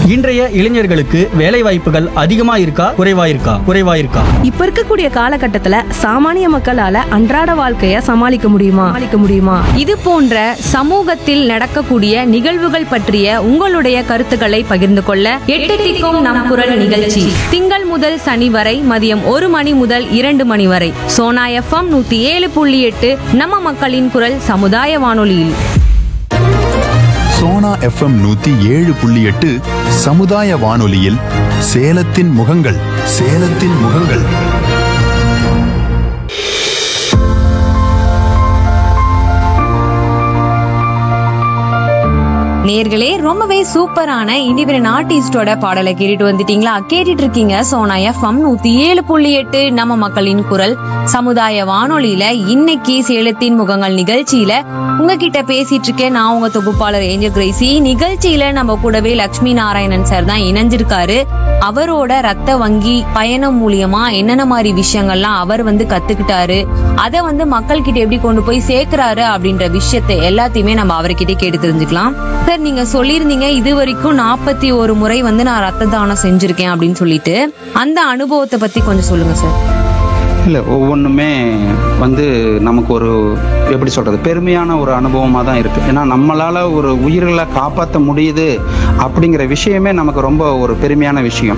இன்றைய இளைஞர்களுக்கு வேலை வாய்ப்புகள் அதிகமா இருக்கா குறைவா இருக்கா? இப்ப இருக்கக்கூடிய காலகட்டத்துல சாமானிய மக்களால அன்றாட வாழ்க்கைய சமாளிக்க முடியுமா? இது போன்ற சமூகத்தில் நடக்கக்கூடிய நிகழ்வுகள் பற்றிய உங்களுடைய கருத்துக்களை பகிர்ந்து கொள்ள 8 திக்கும் நம் குரல் நிகழ்ச்சி திங்கள் முதல் சனி வரை மதியம் 1 மணி முதல் 2 மணி வரை சோனா FM 107.8 நம்ம மக்களின் குரல் சமுதாய வானொலியில். சோனா எஃப்எம் 107.8 சமுதாய வானொலியில் சேலத்தின் முகங்கள். நேர்களே, ரொம்பவே சூப்பரான இண்டிபெண்டன்ட் ஆர்டிஸ்டோட பாடலை கேட்டுட்டு வந்துட்டீங்களா? கேட்டுட்டு இருக்கீங்க சோனா FM 107.8 நம்ம மக்களின் குரல் சமுதாய வானொலியில. இன்னைக்கு சேலத்தின் முகங்கள் நிகழ்ச்சியில உங்ககிட்ட பேசிட்டு இருக்கேன் நான், உங்க தொகுப்பாளர் ஏஞ்சல் கிரேசி. நிகழ்ச்சியில நம்ம கூடவே லட்சுமி நாராயணன் சார் தான் இணைஞ்சிருக்காரு. அவரோட ரத்த வங்கி பயணம் மூலியமா என்னென்ன மாதிரி விஷயங்கள்லாம் அவர் கத்துக்கிட்டாரு, அதை மக்கள் கிட்ட எப்படி கொண்டு போய் சேர்க்கிறாரு அப்படின்ற விஷயத்தை எல்லாத்தையுமே நம்ம அவர்கிட்ட கேட்டு தெரிஞ்சுக்கலாம். சார், நீங்க சொல்லியிருந்தீங்க இது வரைக்கும் 41 முறை நான் ரத்த தானம் செஞ்சிருக்கேன் அப்படின்னு சொல்லிட்டு, அந்த அனுபவத்தை பத்தி கொஞ்சம் சொல்லுங்க சார். இல்லை, ஒவ்வொன்றுமே நமக்கு ஒரு எப்படி சொல்கிறது, பெருமையான ஒரு அனுபவமாக தான் இருக்குது. ஏன்னா நம்மளால் ஒரு உயிர்களை காப்பாற்ற முடியுது அப்படிங்கிற விஷயமே நமக்கு ரொம்ப ஒரு பெருமையான விஷயம்.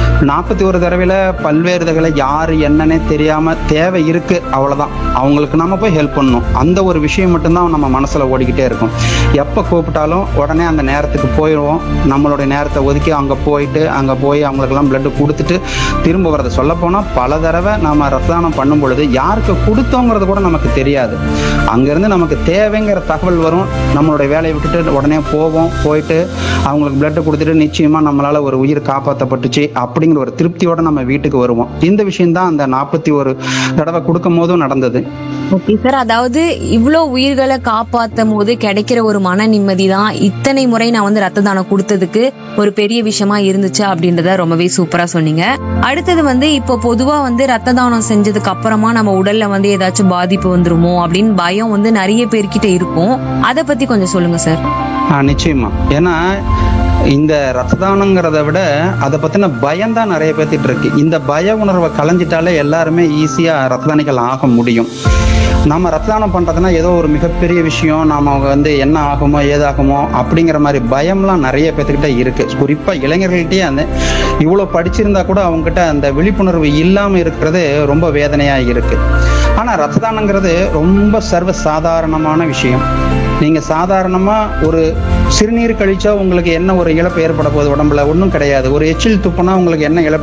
41 தடவையில் பல்வேறு தடவை யார் என்னன்னே தெரியாமல் தேவை இருக்குது, அவ்வளோதான். அவங்களுக்கு நம்ம போய் ஹெல்ப் பண்ணணும், அந்த ஒரு விஷயம் மட்டும்தான் நம்ம மனசில் ஓடிக்கிட்டே இருக்கும். எப்போ கூப்பிட்டாலும் உடனே அந்த நேரத்துக்கு போயிடுவோம். நம்மளுடைய நேரத்தை ஒதுக்கி அங்கே போய் அவங்களுக்கெல்லாம் பிளட்டு கொடுத்துட்டு திரும்ப வரதை சொல்லப்போனால் பல தடவை நம்ம ரத்ததானம் பண்ணும் பொழுது யாருக்கு கொடுத்தோங்கிறது கூட நமக்கு தெரியாது. அங்கேருந்து நமக்கு தேவைங்கிற தகவல் வரும். நம்மளுடைய வேலையை விட்டுட்டு உடனே போயிட்டு அவங்களுக்கு பிளட்டு கொடுத்துட்டு நிச்சயமாக நம்மளால் ஒரு உயிர் காப்பாற்றப்பட்டுச்சு அப்படிங்கிற ஒரு திருப்தியோட நம்ம வீட்டுக்கு வருவோம். இந்த விஷயம் தான் அந்த 41 தடவை கொடுக்கும் போதும் நடந்தது. ஓகே சார், அதாவது இவ்வளோ உயிர்களை காப்பாற்றும் போது கிடைக்கிற ஒரு மன நிம்மதி தான் இத்தனை முறை நான் ரத்த தானம் கொடுத்ததுக்கு ஒரு பெரிய விஷயமா இருந்துச்சு அப்படின்றத ரொம்பவே சூப்பரா சொன்னீங்க. அடுத்தது இப்போ பொதுவா ரத்த தானம் செஞ்சதுக்கு அப்புறமா நம்ம உடல்ல ஏதாச்சும் பாதிப்பு வந்துருமோ அப்படின்னு பயம் நிறைய பேர்கிட்ட இருக்கும். அதை பத்தி கொஞ்சம் சொல்லுங்க சார். நிச்சயமா. ஏன்னா இந்த ரத்த தானங்கிறத விட அதை பத்தின பயம் தான் நிறைய பேர்த்திட்டு இருக்கு. இந்த பய உணர்வை களைஞ்சிட்டாலே எல்லாருமே ஈஸியா ரத்த தானிகள் ஆக முடியும். நம்ம ரத்த தானம் பண்றதுன்னா ஏதோ ஒரு மிகப்பெரிய விஷயம், நாம என்ன ஆகுமோ ஏதாகுமோ அப்படிங்கிற மாதிரி பயம்லாம் நிறைய பேர்த்துக்கிட்ட இருக்கு. குறிப்பா இளைஞர்கள்ட்டே இவ்வளவு படிச்சிருந்தா கூட அவங்ககிட்ட அந்த விழிப்புணர்வு இல்லாம இருக்கிறது ரொம்ப வேதனையா இருக்கு. ஆனா ரத்த தானங்கிறது ரொம்ப சர்வ சாதாரணமான விஷயம். நீங்க சாதாரணமா ஒரு சிறுநீர் கழிச்சா உங்களுக்கு என்ன ஒரு இழப்பு ஏற்பட போகுது? உடம்புல ஒன்றும் கிடையாது. ஒரு எச்சில் துப்புனா உங்களுக்கு என்ன இழப்பு